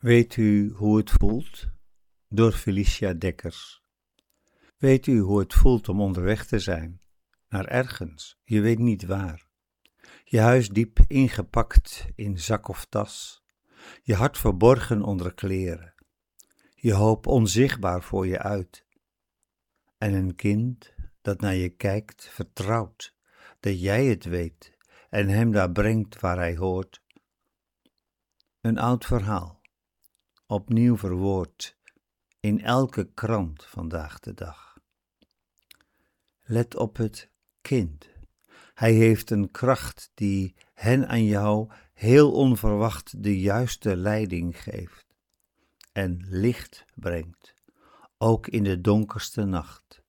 Weet u hoe het voelt? Door Felicia Dekkers. Weet u hoe het voelt om onderweg te zijn? Naar ergens, je weet niet waar. Je huis diep ingepakt in zak of tas. Je hart verborgen onder kleren. Je hoop onzichtbaar voor je uit. En een kind dat naar je kijkt, vertrouwt dat jij het weet en hem daar brengt waar hij hoort. Een oud verhaal, opnieuw verwoord in elke krant vandaag de dag. Let op het kind. Hij heeft een kracht die hen aan jou heel onverwacht de juiste leiding geeft en licht brengt, ook in de donkerste nacht.